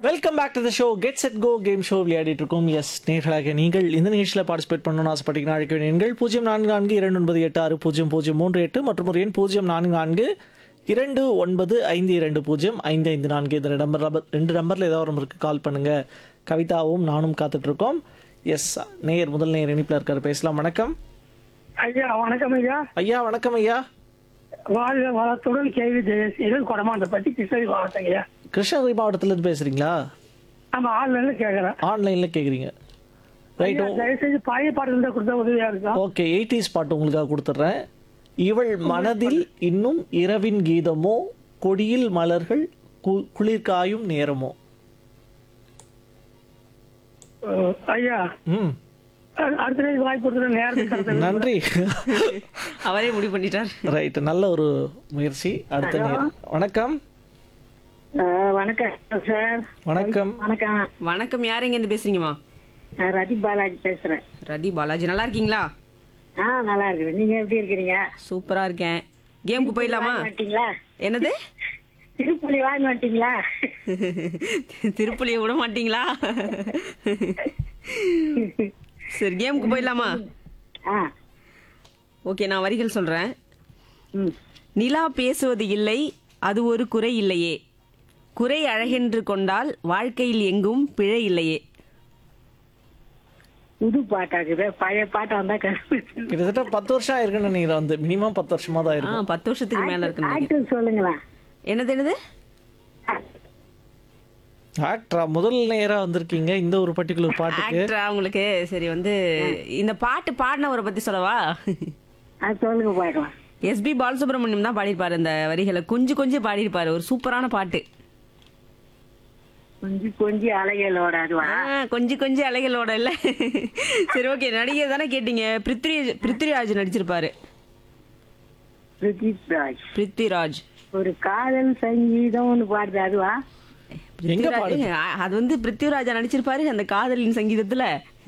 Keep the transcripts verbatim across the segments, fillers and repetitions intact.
Welcome back to the show get set go game show விளையாடிட்டு இருக்கோம். S நேர்களாக நீங்கள் இந்த நிகழ்ச்சியில் பார்ட்டிசிபேட் பண்ணணும்னு ஆசைப்பட்டீங்கன்னா அழைக்க வேண்டிய எண்கள் பூஜ்ஜியம் நான்கு நான்கு இரண்டு ஒன்பது எட்டு ஆறு பூஜ்ஜியம் பூஜ்ஜியம் மூன்று எட்டு மற்றும் ஒரு எண் பூஜ்ஜியம் நான்கு நான்கு இரண்டு ஒன்பது ஐந்து இரண்டு பூஜ்ஜியம் ஐந்து ஐந்து நான்கு இந்த நம்பர் ரெண்டு நம்பரில் ஏதாவது ஒரு நம்பருக்கு கால் பண்ணுங்கள். கவிதாவும் நானும் காத்துட்ருக்கோம். எஸ் நேயர் முதல் நேயர் இணைப்பில் இருக்கார், பேசலாம். வணக்கம் ஐயா. வணக்கம் ஐயா. ஐயா வணக்கம் ஐயா. வாழ்க வளத்துடன் கேள்வி ஜெயசீலன் கொடமாண்டப்பட்டி கிருஷ்ணகிரி மாவட்டம் ஐயா. கிருஷ்ணகிரி மாவட்டத்திலேருந்து பேசுகிறீங்களா? நம்ம ஆன்லைன்ல கேட்கறேன். ஆன்லைனில் கேட்குறீங்க, ரைட். தயவுசெய்து பழைய பாடல் இருந்தா கொடுத்தா உதவியா இருக்கா? ஓகே, எயிட்டிஸ் பாட்டு உங்களுக்காக கொடுத்துட்றேன். இவள் மனதில் இன்னும் இரவின் கீதமோ, கொடியில் மலர்கள் கு- குளிர் காயும் நேரமோ. அஹ், ஐயா ம் அஹ், அடுத்த நாள் வாய்ப்பு கொடுத்துற நேரத்துக்கு நன்றி. அவரே முடிவு பண்ணிட்டார். ரைட், நல்ல ஒரு முயற்சி. அடுத்த நேரம். வணக்கம் வணக்கம் சார். வணக்கம் வணக்கம். வணக்கம், யார் எங்க இருந்து பேசுறீங்கம்மா? நான் ரதி பாலாஜி பேசுறேன். ரதி பாலாஜி, நல்லா இருக்கீங்களா? ஆ நல்லா இருக்கு. நீங்க எப்படி இருக்கிறீங்க? சூப்பரா இருக்கேன். கேமுக்கு போயிடலாமா? வந்துட்டீங்களா? என்னது? திருப்புலி வாங்கி வந்துட்டீங்களா? திருப்புலியை விட மாட்டீங்களா? சரி, கேமுக்கு போயிடலாமா? ஆ. ஓகே, நான் வரிகள் சொல்றேன். ம். நிலா பேசுவது இல்லை, அது ஒரு குறை இல்லையே. குறை அழகென்று கொண்டால் வாழ்க்கையில் எங்கும் பிழை இல்லையே. புது பாட்டாக்குது, பழைய பாட்டா வந்தா கண்டுபிடிச்சு. கிட்டத்தட்ட பத்து வருஷம் ஆயிருக்குன்னு நினைக்கிறேன். வந்து மினிமம் பத்து வருஷமா தான் ஆ, இருக்கும். பத்து வருஷத்துக்கு மேல இருக்கு நினைக்கிறேன். ஆக்டர் சொல்லுங்களா? என்னது என்னது? ஆக்டரா முதல் நேரா வந்திருக்கீங்க இந்த ஒரு பர்டிகுலர் பாட்டுக்கு. ஆக்டரா உங்களுக்கு? சரி, வந்து இந்த பாட்டு பாடினவரை பத்தி சொல்லவா? அது சொல்லுங்க பாக்கலாம். எஸ்பி பாலசுப்ரமணியம் தான் பாடியிருப்பாரு இந்த வரிகளை. கொஞ்சம் கொஞ்சம் பாடியிருப்பாரு. ஒரு சூப்பரான பாட்டு. கொஞ்சம் கொஞ்சம் அலைகளோட அதுவா? ஆ, கொஞ்சம் கொஞ்சம் அலைகளோட இல்ல. சரி, ஓகே. நடிகர் தானே கேட்டீங்க. பிருத்வி பிருத்விராஜ் நடிச்சிருப்பாரு. பிருத்திவிராஜ். பிருத்விராஜ். ஒரு காதல் சங்கீதம்னு பாடுது அதுவா? எங்க பிருத்விராஜ், பாடுது? ஆ, அது வந்து பிருத்விராஜா நடிச்சிருப்பாரு அந்த காதலின் சங்கீதத்துல.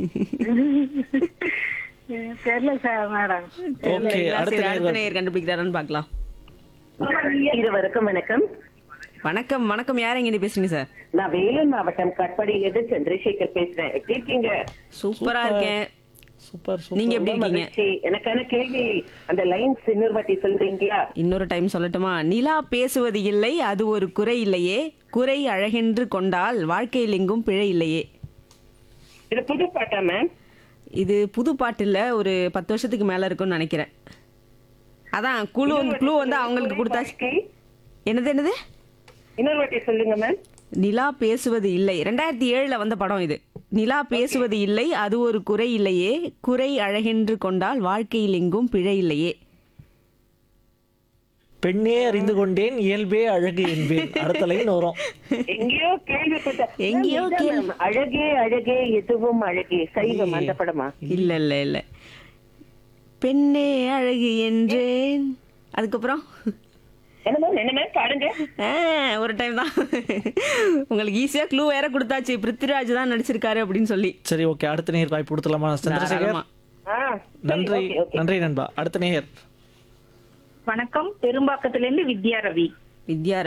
தெரியல சார் மேடம். ஓகே, சரி, அடுத்த அடுத்த நேயர். நேயர் கண்டுபிடிக்கிறாரான்னு பார்க்கலாம். இருவருக்கும் வணக்கம். வணக்கம் வணக்கம், யார் எங்க பேசுறீங்க சார்? நான் வேலூர் மாவட்டம் கட்பாடியிலிருந்து சந்திரசேகர் பேசுறேன். எப்படி இருக்கீங்க? சூப்பரா இருக்கேன். Super super. நீங்க எப்படி இருக்கீங்க? மகிழ்ச்சி. எனக்கான கேள்வி அந்த லைன்ஸ் இன்னொரு வாட்டி சொல்றீங்களா? இன்னொரு டைம் சொல்லட்டுமா? நிலா பேசுவது இல்லை, அது ஒரு குறை இல்லையே. குறை அழகென்று கொண்டால் வாழ்க்கையில் எங்கும் பிழை இல்லையே. இது புது பாட்டா மேம்? இது புது பாட்டு இல்ல, ஒரு பத்து வருஷத்துக்கு மேல இருக்கும்னு நினைக்கிறேன். அதான் குழு குழு வந்து அவங்களுக்கு கொடுத்தாச்சு. என்னது என்னது? இன்னொரு வாட்டி சொல்லுங்க மேம். நிலா பேசுவது இல்லை, ரெண்டாயிரத்தி ஏழுல வந்த படம் இது. நிலா பேசுவது இல்லை, அது ஒரு குறை இல்லையே. குறை அழகென்று கொண்டால் வாழ்க்கையில் எங்கும் பிழை இல்லையே. பெண்ணே அறிந்து கொண்டேன் இயல்பே அழகு என்பேன். அடுத்த லைன் வரும். எங்கேயோ கேள்விப்பட்ட எங்கேயோ ma'am, கேள்வி- இதான் ma'am. அழகே அழகே எதுவும் அழகே சைவம் அந்த படமா? இல்ல இல்ல இல்ல. பெண்ணே அழகு என்றேன். அதுக்கப்புறம் என்ன மேம் என்ன மேம் பாடுங்க. ஆ, ஒரு டைம் தான். உங்களுக்கு ஈஸியா க்ளூ வேற கொடுத்தாச்சு. பிருத்விராஜ் தான் நடிச்சிருக்காரு அப்படின்னு சொல்லி. சரி, ஓகே, அடுத்த நேயர் வாய்ப்பு கொடுத்துலாமா? சந்திரசேகர், தாராளமா. ஆ, சரி, நன்றி okay, okay. நன்றி நண்பா. அடுத்த நேயர். வணக்கம், பெரும்பாக்கத்திலிருந்து வித்யா ரவி. வித்யா